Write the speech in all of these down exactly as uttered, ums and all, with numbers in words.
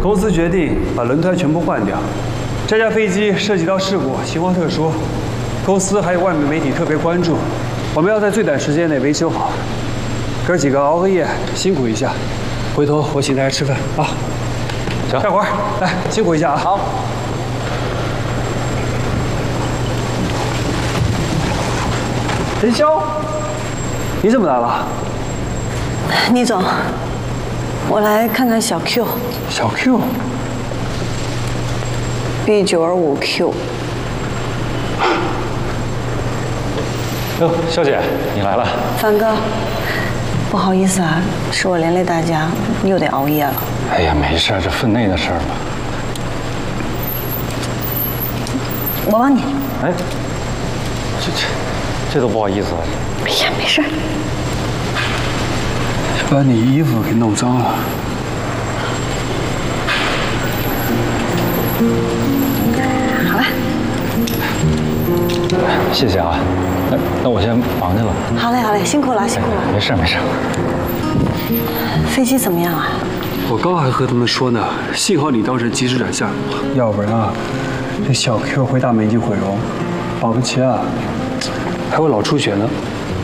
公司决定把轮胎全部换掉。这架飞机涉及到事故，情况特殊，公司还有外面媒体特别关注，我们要在最短时间内维修好。哥几个熬个夜，辛苦一下。回头我请大家吃饭啊。行，大伙儿来辛苦一下啊。好。陈潇，你怎么来了？ 倪总，我来看看小 Q。 小 Q。 B 九二五 Q。 哟，肖姐，你来了。 凡哥，不好意思啊，是我连累大家，又得熬夜了。 哎呀，没事，这分内的事儿嘛。 我帮你。 哎，这这这都不好意思了。 哎呀，没事。 把你衣服给弄脏了。 好了， 谢谢啊，那那我先忙去了。 好嘞，好嘞，辛苦了，辛苦了。 没事没事。 飞机怎么样啊？ 我刚还和他们说呢，幸好你当时及时转向，要不然啊，这小 Q 会大面积毁容，保不齐啊，还会脑出血呢。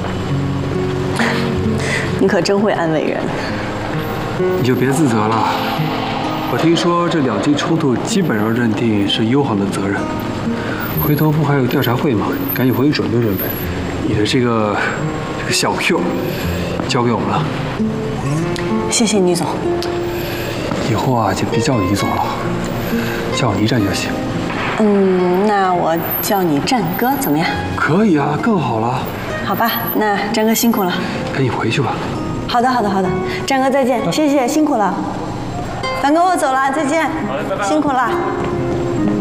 你可真会安慰人。 你就别自责了。 我听说这两机冲突基本上认定是优航的责任，回头不还有调查会吗？赶紧回去准备准备。你的这个这个小 Q 交给我们了。 谢谢倪总。 以后啊就别叫倪总了，叫我倪战就行。 嗯，那我叫你战哥怎么样？ 可以啊，更好了。 好吧，那战哥辛苦了。 赶紧回去吧。 好的，好的，好的。战哥再见，谢谢，辛苦了。凡哥，我走了，再见。好嘞，拜拜。辛苦了。